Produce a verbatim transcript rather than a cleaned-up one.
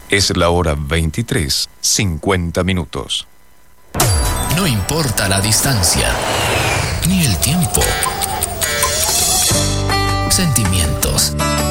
Es la hora veintitrés, cincuenta minutos. No importa la distancia, ni el tiempo. Sentimientos,